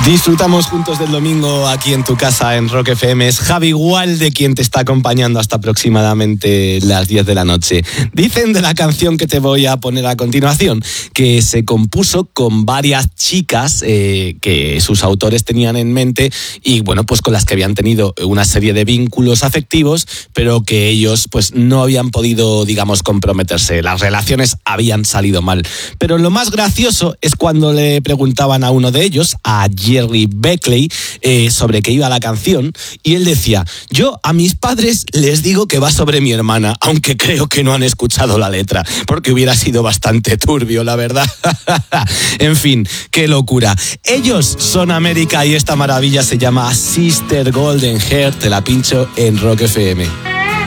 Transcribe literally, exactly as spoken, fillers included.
Disfrutamos juntos del domingo aquí en tu casa en Rock F M. Es Javi Gualde quien te está acompañando hasta aproximadamente las diez de la noche. Dicen de la canción que te voy a poner a continuación que se compuso con varias chicas eh, que sus autores tenían en mente y bueno, pues con las que habían tenido una serie de vínculos afectivos, pero que ellos pues no habían podido, digamos, comprometerse. Las relaciones habían salido mal. Pero lo más gracioso es cuando le preguntaban a uno de ellos, a Jerry Beckley, eh, sobre qué iba la canción, y él decía: yo a mis padres les digo que va sobre mi hermana, aunque creo que no han escuchado la letra, porque hubiera sido bastante turbio, la verdad. En fin, qué locura. Ellos son América y esta maravilla se llama Sister Golden Hair. Te la pincho en Rock F M.